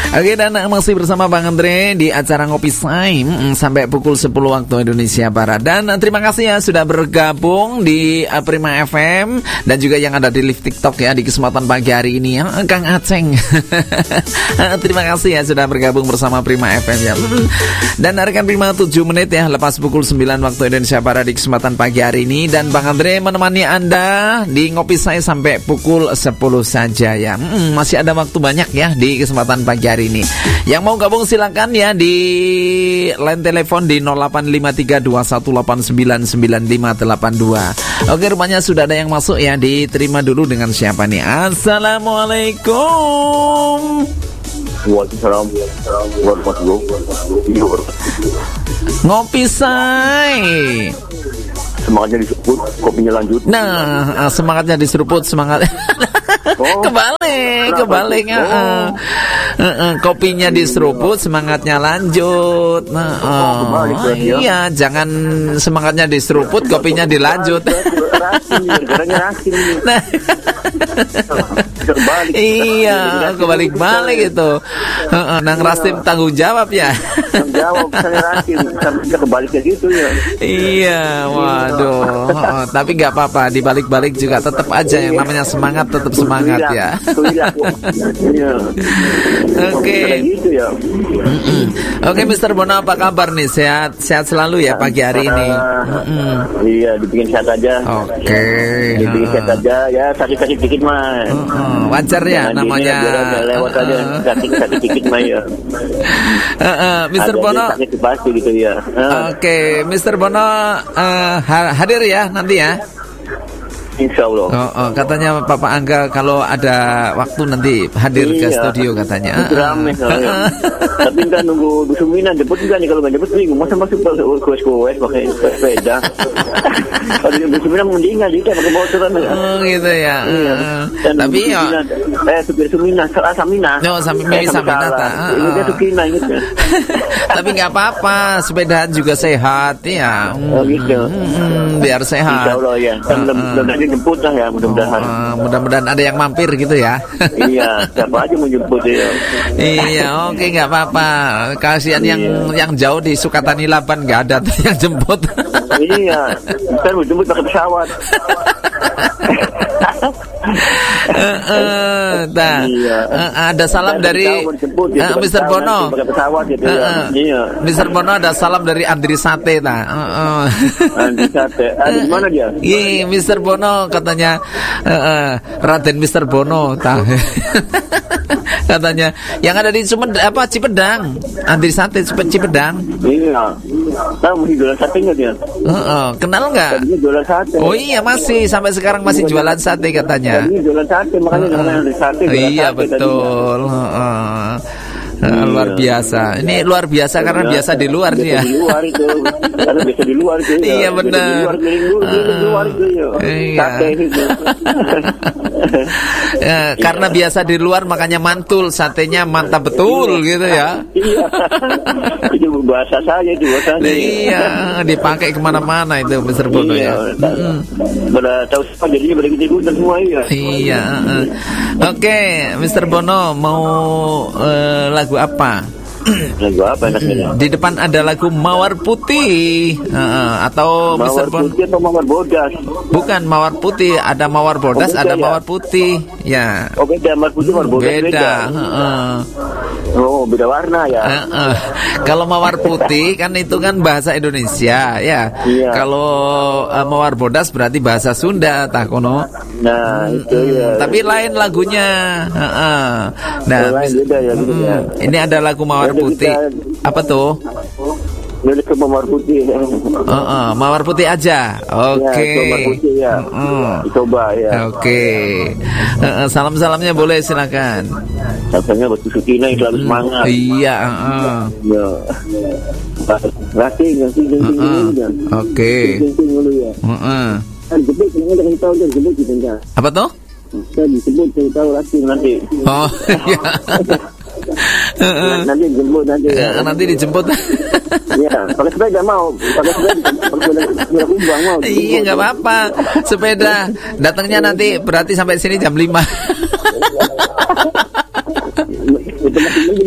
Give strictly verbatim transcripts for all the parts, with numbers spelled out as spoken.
Oke, dan masih bersama Bang Andre di acara Ngopi Say mm, sampai pukul sepuluh waktu Indonesia Barat. Dan uh, terima kasih ya sudah bergabung di uh, Prima F M dan juga yang ada di live TikTok ya di kesempatan pagi hari ini ya, Kang Aceng. Terima kasih ya sudah bergabung bersama Prima F M ya. Dan rekan Prima tujuh menit ya lepas pukul sembilan waktu Indonesia Barat di kesempatan pagi hari ini, dan Bang Andre menemani Anda di Ngopi Say sampai pukul sepuluh saja ya. Hmm, masih ada waktu banyak ya di kesempatan pagi hari ini. Yang mau gabung silakan ya di line telepon di nol delapan lima tiga dua satu delapan sembilan sembilan lima delapan dua. Oke, rupanya sudah ada yang masuk ya. Diterima dulu dengan siapa nih? Assalamualaikum. Waalaikumsalam warahmatullahi wabarakatuh. Ngopi Say. Semangatnya diseruput, kopinya lanjut. Nah, semangatnya diseruput, semangat. Oh, kebalik, kebalik ya. Oh. Uh, uh, uh, kopinya diseruput, semangatnya lanjut. Nah, uh, oh, iya, jangan semangatnya diseruput, kopinya dilanjut. Nah, iya, kebalik-balik itu. Uh, uh, Nang Rasim tanggung jawab ya. Tanggung jawab, saya Rasim sampai kebaliknya gitu ya. Iya, waduh. Uh, tapi nggak apa-apa, dibalik-balik juga tetap aja yang namanya semangat, tetap semangat ya. Oke. Oke, Mister Bono, apa kabar nih? Sehat, sehat selalu ya pagi hari ini. Iya, dibikin sehat aja. Oke. Dibikin sehat aja ya, sakit-sakit dikit mah. Wajar ya namanya. Lewat aja, sakit-sakit dikit mah ya. Mister Bono. Sakit pasti gitu ya. Oke, Mister Bono hadir ya nanti ya. Insya Allah. Oh, oh, katanya Papa Angga kalau ada waktu nanti hadir iya, ke studio katanya. Rame soalnya. Tapi enggak nunggu Bu Sumina jemput enggak nih, kalau enggak jemput bingung. Masa masuk ke kues-kues pakai sepeda. Kalau Bu Sumina mendingan dia pakai motoran. Oh gitu ya. Iya. Dan tapi ya eh supir Sumina, salah Samina. No, Samina Samina ta. Ini dia Sukina gitu. Tapi enggak apa-apa, sepedaan juga sehat ya. Oh gitu. Biar sehat. Insya Allah ya. Mudah-mudahan jemput lah ya, mudah-mudahan. Oh, mudah-mudahan ada yang mampir gitu ya. Iya, siapa aja mau jemput ya. Iya, oke, nggak apa-apa. Kasihan iya. yang yang jauh di Sukatani Laban nggak ada tuh yang jemput. Iya, kan mau jemput pakai pesawat. uh, uh, nah, iya. uh, ada salam dan dari jemput, uh, Mister Bono. Gitu, uh, uh, iya. Mister Bono ada salam dari Andri Sate ta. Uh, uh. Andri Sate. Ada di mana dia? Iya, Mister Bono katanya uh, uh, Raden Mister Bono ta. Katanya yang ada di Sumed apa Cipedang, Andri Sate Cipedang. Iya. Tahu jualan sate nggak dia? Uh, uh, kenal nggak? Jualan sate. Oh iya, masih sampai sekarang masih jualan sate katanya. Ini jualan sate, makanya uh, uh. Andri Sate. Iya sate betul. Uh, uh. Nah, luar biasa. Ini luar biasa karena ya, biasa di luar nih ya. Di luar itu. Karena biasa di luar itu. Ya. Iya benar. Di luar, di luar, di luar itu. Ya. Iya. Ya, karena iya. biasa di luar makanya mantul, satenya mantap betul iya. gitu ya. Iya. Itu bahasa saya itu bahasanya. Iya, dipakai kemana-mana itu Mister Bono iya, ya. Pada tahu apa jadinya pada kita semua ya. Iya. Oke, okay, Mister Bono mau uh, lagu apa? Lagu apa enaknya? Di depan ada lagu Mawar Putih uh, atau Mawar Mister Bono. Putih atau Mawar Bodas? Bukan Mawar Putih, ada Mawar Bodas, oh, ada ya? Mawar Putih. Ya. Oh beda, Mawar Putih, Mawar Bodas beda. Beda. Uh, oh beda warna ya. Uh, uh. Kalau Mawar Putih kan itu kan bahasa Indonesia ya. Iya. Kalau uh, Mawar Bodas berarti bahasa Sunda, takono. Nah hmm, itu ya. Tapi lain lagunya. Uh, uh. Nah, oh, lain beda ya, gitu, ya. Ini ada lagu Mawar Putih. Kita... Apa tuh? Jadi ke Mawar Putih. Uh, uh, Mawar Putih aja. Oke. Okay. Ya, Mawar Putih ya. Uh. Coba ya. Oke. Okay. Uh, uh, salam-salamnya boleh silakan. Salamnya buat Sukina yang selalu semangat. Iya. Uh. Ya. Rating, rating, rating. Oke. Heeh. Jemput, jangan tahu jangan jemput gitu enggak. Apa tuh? Saya disebut saya tahu rating nanti. Oh, iya. Nanti dijemput nanti. Ya. Nanti dijemput. Iya, pakai sepeda mau, pakai sepeda, pakai sepeda kumbang mau. Iya, nggak apa-apa. Sepeda datangnya nanti berarti sampai sini jam lima. Itu masih mending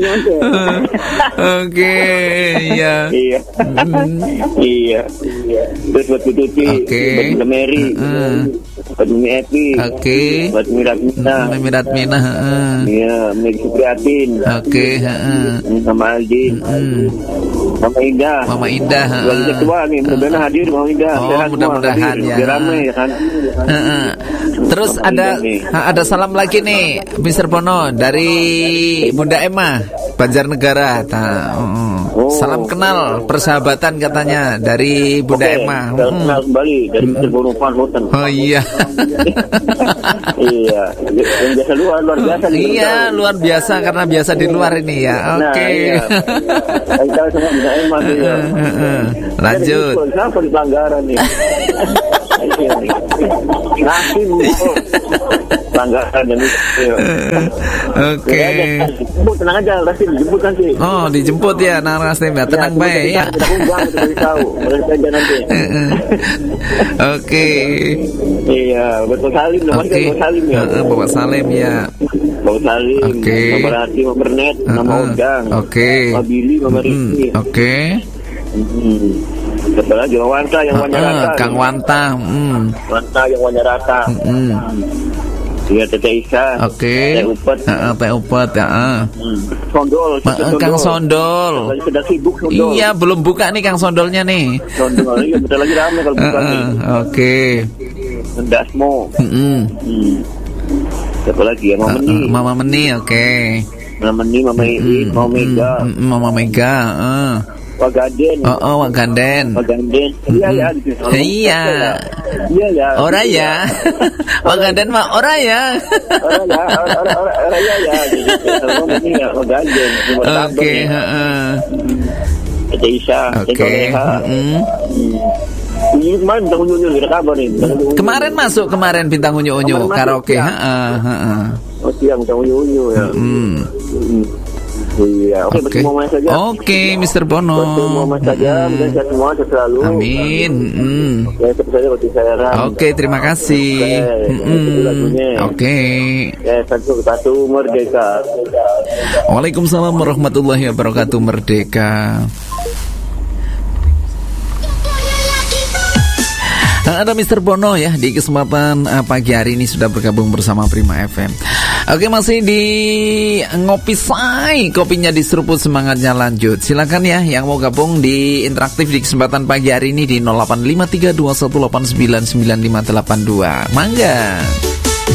Oke, iya. Iya. Iya. Terus buat Bu Tuti, buat Bu Mary, buat Bu Epi, oke, buat Mirat Mina, Mirat Mina, iya, Mary Supriyatin, oke, Mama Aldin, Mama Indah, Mama Indah, lagi ketua nih, mudah-mudahan hadir Mama Indah. Oh, mudah-mudahan ya. Biar ramai ya kan. Terus ada ada salam lagi nih, mister Bono dari Bunda Emma, Banjarnegara. Nah, oh. Salam kenal persahabatan katanya dari Bunda Oke, Emma. Salam kenal kembali dari mister Bono Van Houten. Oh iya. Iya, yang biasa luar luar biasa. Iya, luar biasa karena biasa di luar ini ya. Oke. Okay. Nah, iya. Kita sama Bunda Emma tuh ya. Lanjut. Kenapa di Pelanggaran nih? Nasim Pelanggaran dan itu. Oke. Jemput, tenang aja, Nasim jemput nanti. Oh, dijemput ya, Nang Nasim ya. Tenang ya, baik ya. Kita undang, kita tahu. Mereka aja nanti. Oke. Iya, Bapak Salim namanya okay. Bapak Salim ya. Uh, Bapak Salim ya. Bapak Salim. Oke. Okay. Mama Rati, Mama Bernet, uh, Mama Odang. Oke. Okay. Mama Billy, Mama Riki. Mm, Oke. Okay. Hmm. Siapa lagi? Wanta yang uh, Wanyarata. Uh, Kang Wanta. Hmm. Wanta yang Wanyarata. Hmm. Iya, Tete Isa. Oke. Okay. Teh Upet. Heeh, Teh Upet, heeh. Hmm. Sondol, uh, Kang Sondol. Lagi sedang sibuk Sondol. Iya, belum buka nih Kang Sondolnya nih. Sondol, iya bentar lagi ramai kalau buka. Uh, uh, Oke. Okay. Dasmo. Heeh. Hmm. Siapa lagi ya? Mama Meni. Uh, uh, Mama Meni, oke. Okay. Mama Meni, Mama Iin, Mama Mega. Mama Mega, heeh. Wagaden. Oh, oh, Wagaden. Wagaden. Iya ya. Iya. Iya ya. Ora ya. Wagaden mah ora ya. Ora ya, ora ora ora ya ya. Kalau ini ya Wagaden. Oke, heeh. Ada Isa, oke. Heeh. Ini kemarin bintang unyu-unyu ada kabar nih. Kemarin masuk kemarin bintang unyu-unyu karaoke, heeh, heeh. Oh, siang bintang unyu-unyu ya. Heeh. Iya, oke, okay. Bertemu saja. Oke, okay, mister Bono. Bertemu saja, dan sehat semua selalu. Amin. Mm. Oke, okay, saja waktu saya ram. Oke, okay, terima kasih. Oke. Okay. Ya, satu satu merdeka. Waalaikumsalam warahmatullahi wabarakatuh. Merdeka. Ada mister Bono ya di kesempatan uh, pagi hari ini sudah bergabung bersama Prima F M. Oke, masih di Ngopi Say, kopinya diseruput, semangatnya lanjut. Silakan ya yang mau gabung di interaktif di kesempatan pagi hari ini di nol delapan lima tiga dua satu delapan sembilan sembilan lima delapan dua. Mangga.